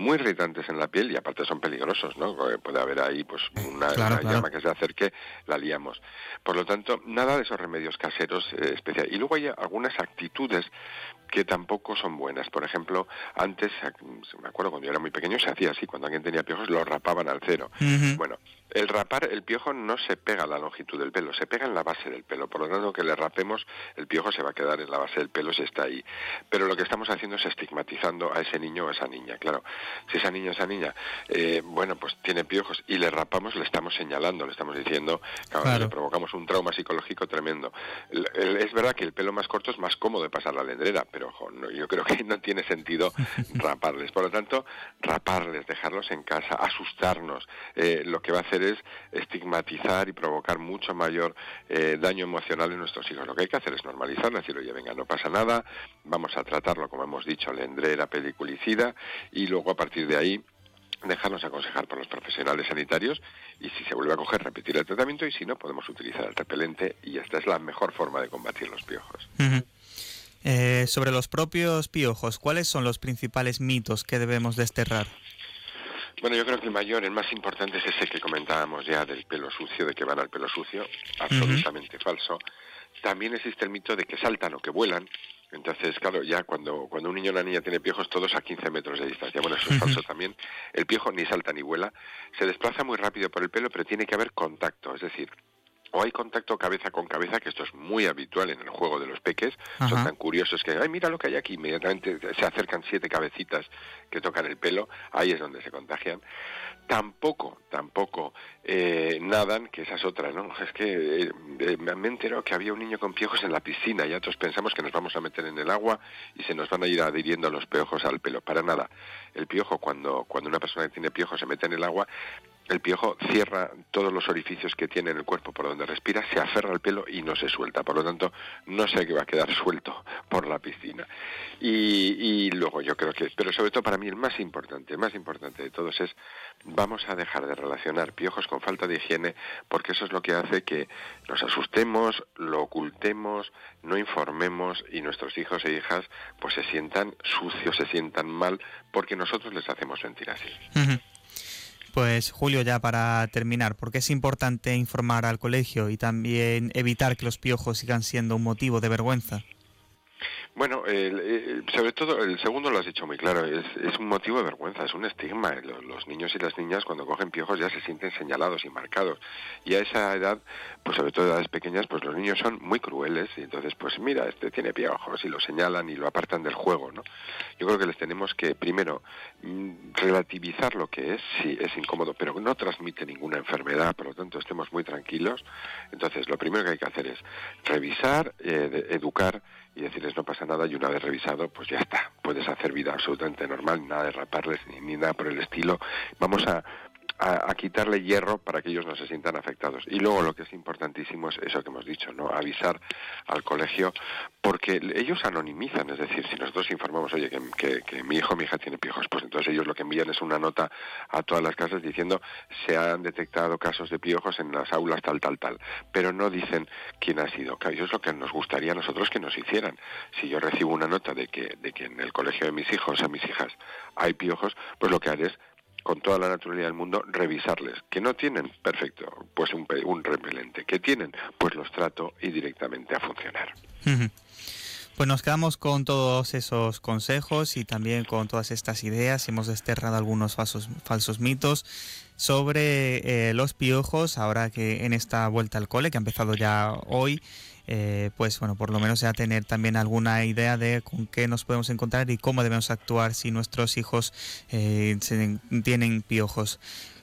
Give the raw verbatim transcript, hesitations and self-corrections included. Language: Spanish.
muy irritantes en la piel y aparte son peligrosos, ¿no? Puede haber ahí pues una, claro, una claro. llama que se acerque, la liamos. Por lo tanto, nada de esos remedios caseros eh, especiales. Y luego hay algunas actitudes que tampoco son buenas. Por ejemplo, antes, me acuerdo cuando yo era muy pequeño, se hacía así, cuando alguien tenía piojos lo rapaban al cero. Uh-huh. Bueno, el rapar, el piojo no se pega a la longitud del pelo, se pega en la base del pelo. Por lo tanto, que le rapemos, el piojo se va a quedar en la base del pelo si está ahí. Pero lo que estamos haciendo es estigmatizando a ese niño o a esa niña. Claro, si esa niña o esa niña, eh, bueno, pues tiene piojos y le rapamos, le estamos señalando, le estamos diciendo, claro, claro. le provocamos un trauma psicológico tremendo. El, el, es verdad que el pelo más corto es más cómodo de pasar la lendrera, pero ojo, no, yo creo que no tiene sentido raparles. Por lo tanto, raparles, dejarlos en casa, asustarnos, eh, lo que va a hacer es estigmatizar y provocar mucho mayor eh, daño emocional en nuestros hijos. Lo que hay que hacer es normalizarlo, decir, oye, venga, no pasa nada, vamos a tratarlo, como hemos dicho, lendrera, peliculicida, y luego a partir de ahí dejarnos aconsejar por los profesionales sanitarios y si se vuelve a coger, repetir el tratamiento y si no, podemos utilizar el repelente y esta es la mejor forma de combatir los piojos. Uh-huh. Eh, sobre los propios piojos, ¿cuáles son los principales mitos que debemos desterrar? Bueno, yo creo que el mayor, el más importante es ese que comentábamos ya del pelo sucio, de que van al pelo sucio, absolutamente uh-huh. falso. También existe el mito de que saltan o que vuelan. Entonces, claro, ya cuando cuando un niño o una niña tiene piojos, todos a quince metros de distancia. Bueno, eso es falso también. El piojo ni salta ni vuela. Se desplaza muy rápido por el pelo, pero tiene que haber contacto. Es decir, o hay contacto cabeza con cabeza, que esto es muy habitual en el juego de los peques. Ajá. Son tan curiosos que, ay, mira lo que hay aquí. Inmediatamente se acercan siete cabecitas que tocan el pelo. Ahí es donde se contagian. Tampoco, tampoco eh, nadan, que esa es otra, ¿no? Es que eh, eh, me enterado que había un niño con piojos en la piscina y ya todos pensamos que nos vamos a meter en el agua y se nos van a ir adhiriendo los piojos al pelo. Para nada. El piojo, cuando, cuando una persona que tiene piojos se mete en el agua, el piojo cierra todos los orificios que tiene en el cuerpo por donde respira, se aferra al pelo y no se suelta. Por lo tanto, no sé qué va a quedar suelto por la piscina. Y, y luego yo creo que, pero sobre todo para mí el más importante, el más importante de todos es, vamos a dejar de relacionar piojos con falta de higiene, porque eso es lo que hace que nos asustemos, lo ocultemos, no informemos y nuestros hijos e hijas pues se sientan sucios, se sientan mal, porque nosotros les hacemos sentir así. Uh-huh. Pues Julio, ya para terminar, ¿por qué es importante informar al colegio y también evitar que los piojos sigan siendo un motivo de vergüenza? Bueno, el, el, sobre todo el segundo lo has dicho muy claro, es, es un motivo de vergüenza, es un estigma. Los, los niños y las niñas cuando cogen piojos ya se sienten señalados y marcados. Y a esa edad, pues sobre todo edades pequeñas, pues los niños son muy crueles y entonces pues mira, este tiene piojos y lo señalan y lo apartan del juego, ¿no? Yo creo que les tenemos que, primero, relativizar lo que es, sí, es incómodo, pero no transmite ninguna enfermedad, por lo tanto estemos muy tranquilos. Entonces lo primero que hay que hacer es revisar, eh, de, educar y decirles no pasa nada y una vez revisado pues ya está, puedes hacer vida absolutamente normal, nada de raparles ni, ni nada por el estilo. Vamos a, a, a quitarle hierro para que ellos no se sientan afectados. Y luego lo que es importantísimo es eso que hemos dicho, ¿no? Avisar al colegio porque ellos anonimizan, es decir, si nosotros informamos, oye, que, que, que mi hijo o mi hija tiene piojos, pues entonces ellos lo que envían es una nota a todas las casas diciendo se han detectado casos de piojos en las aulas tal, tal, tal, pero no dicen quién ha sido. Claro, eso es lo que nos gustaría a nosotros que nos hicieran. Si yo recibo una nota de que, de que en el colegio de mis hijos o mis hijas hay piojos, pues lo que haré es con toda la naturalidad del mundo, revisarles. ¿Que no tienen? Perfecto, pues un, un repelente. ¿Que tienen? Pues los trato y directamente a funcionar. Uh-huh. Pues nos quedamos con todos esos consejos y también con todas estas ideas. Hemos desterrado algunos falsos, falsos mitos sobre eh, los piojos, ahora que en esta vuelta al cole, que ha empezado ya hoy, eh, pues bueno, por lo menos ya tener también alguna idea de con qué nos podemos encontrar y cómo debemos actuar si nuestros hijos eh, se, tienen piojos.